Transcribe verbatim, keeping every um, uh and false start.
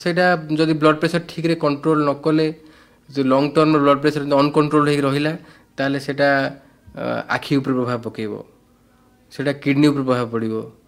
ସେଇଟା ଯଦି blood pressure ଠିକ୍ରେ କଣ୍ଟ୍ରୋଲ ନ କଲେ long term blood pressure uncontrol ହେଇକି ରହିଲା ତାହେଲେ ସେଇଟା ଆଖି ଉପରେ ପ୍ରଭାବ ପକାଇବ, ସେଇଟା କିଡ଼ନୀ ଉପରେ ପ୍ରଭାବ ପଡ଼ିବ,